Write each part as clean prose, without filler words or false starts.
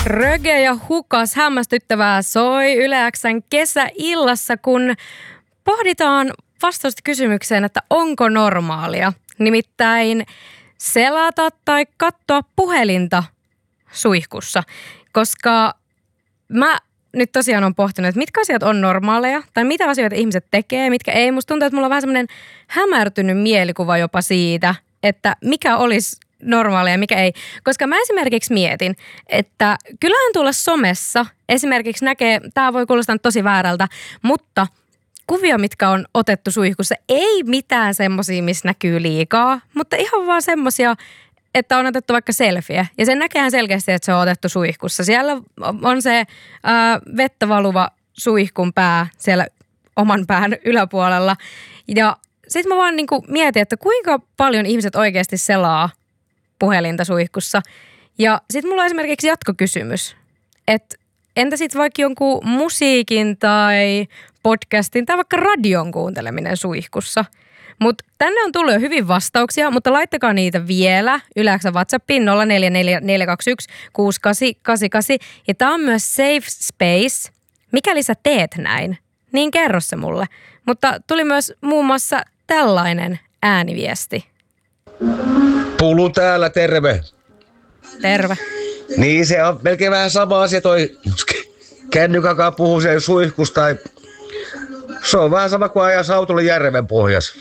Röge ja hukas hämmästyttävää soi Yle X:n kesäillassa, kun pohditaan vastausta kysymykseen, että onko normaalia nimittäin selata tai katsoa puhelinta suihkussa, koska mä nyt tosiaan on pohtinut, että mitkä asiat on normaaleja tai mitä asioita ihmiset tekee, mitkä ei. Musta tuntuu, että mulla on vähän semmoinen hämärtynyt mielikuva jopa siitä, että mikä olisi normaalia ja mikä ei. Koska mä esimerkiksi mietin, että kyllähän tuolla somessa esimerkiksi näkee, tää voi kuulostaa tosi väärältä, mutta kuvia, mitkä on otettu suihkussa, ei mitään semmosia, missä näkyy liikaa, mutta ihan vaan semmosia, että on otettu vaikka selfie. Ja sen näkehän selkeästi, että se on otettu suihkussa. Siellä on se vettä valuva suihkun pää siellä oman pään yläpuolella. Ja sitten mä vaan niinku mietin, että kuinka paljon ihmiset oikeasti selaa puhelinta suihkussa. Ja sitten mulla on esimerkiksi jatkokysymys, että entä sitten vaikka jonkun musiikin tai podcastin tai vaikka radion kuunteleminen suihkussa? Mutta tänne on tullut jo hyvin vastauksia, mutta laittakaa niitä vielä Yle X:n WhatsAppiin 044421 6888. Ja tää on myös safe space. Mikäli sä teet näin, niin kerro se mulle. Mutta tuli myös muun muassa tällainen ääniviesti. Pulu täällä, terve. Terve. Niin, se on melkein vähän sama asia toi kännykäkaan puhuu sen suihkusta. Se on vähän sama kuin ajas autolla järven pohjassa.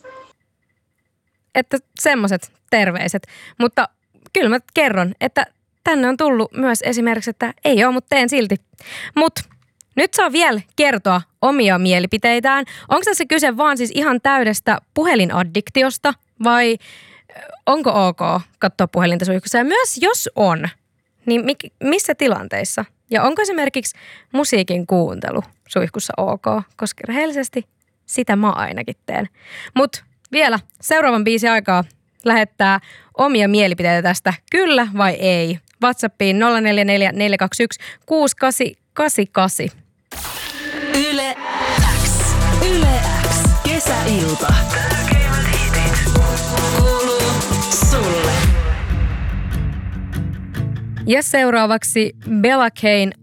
Että semmoiset terveiset. Mutta kyllä mä kerron, että tänne on tullut myös esimerkiksi, että ei ole, mutta teen silti. Mutta nyt saa vielä kertoa omia mielipiteitään. Onko tässä kyse vaan siis ihan täydestä puhelinaddictiosta vai onko ok katsoa puhelinta suihkussa? Ja myös jos on, niin missä tilanteissa? Ja onko esimerkiksi musiikin kuuntelu suihkussa ok? Koska rehellisesti sitä mä ainakin teen. Mutta vielä seuraavan biisin aikaa lähettää omia mielipiteitä tästä kyllä vai ei. WhatsAppiin 044 421 6888. Yle X. Yle X. Kesäilta. Tärkeimmät hitit. Kuuluu sulle. Ja seuraavaksi Bella Kane